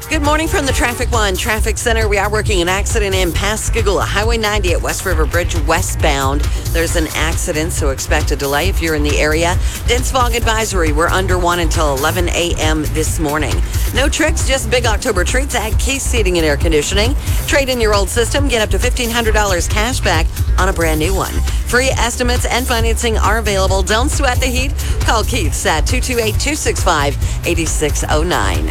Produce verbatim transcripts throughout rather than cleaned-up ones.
Good morning from the Traffic One Traffic Center. We are working an accident in Pascagoula, Highway ninety at West River Bridge westbound. There's an accident, so expect a delay if you're in the area. Dense fog advisory. We're under one until eleven a.m. this morning. No tricks, just big October treats at Case Heating and Air Conditioning. Trade in your old system, get up to fifteen hundred dollars cash back on a brand new one. Free estimates and financing are available. Don't sweat the heat. Call Keith's at two two eight, two six five, eight six zero nine.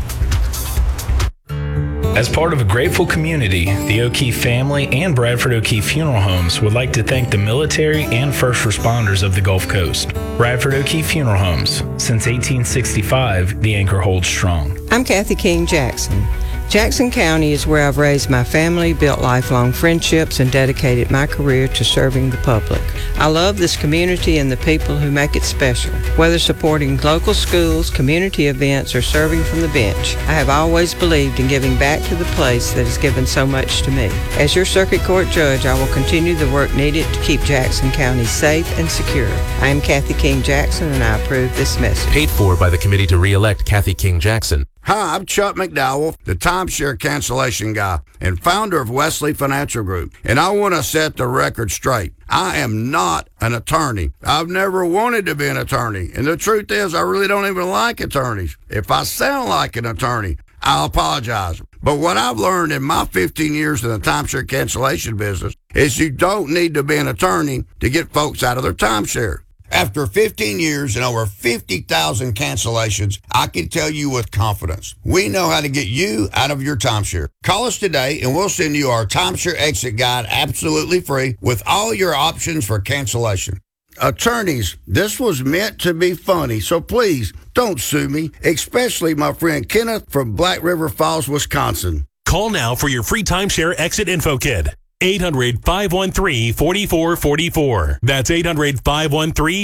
As part of a grateful community, the O'Keefe family and Bradford O'Keefe Funeral Homes would like to thank the military and first responders of the Gulf Coast. Bradford O'Keefe Funeral Homes. Since eighteen sixty-five, the anchor holds strong. I'm Kathy King Jackson. Jackson County is where I've raised my family, built lifelong friendships, and dedicated my career to serving the public. I love this community and the people who make it special. Whether supporting local schools, community events, or serving from the bench, I have always believed in giving back to the place that has given so much to me. As your circuit court judge, I will continue the work needed to keep Jackson County safe and secure. I am Kathy King Jackson, and I approve this message. Paid for by the committee to re-elect Kathy King Jackson. Hi, I'm Chuck McDowell, the timeshare cancellation guy and founder of Wesley Financial Group. And I want to set the record straight. I am not an attorney. I've never wanted to be an attorney. And the truth is, I really don't even like attorneys. If I sound like an attorney, I'll apologize. But what I've learned in my fifteen years in the timeshare cancellation business is you don't need to be an attorney to get folks out of their timeshare. After fifteen years and over fifty thousand cancellations, I can tell you with confidence, we know how to get you out of your timeshare. Call us today and we'll send you our timeshare exit guide absolutely free with all your options for cancellation. Attorneys, this was meant to be funny, so please don't sue me, especially my friend Kenneth from Black River Falls, Wisconsin. Call now for your free timeshare exit info kit. eight hundred, five one three, four four four four. That's eight hundred, five one three,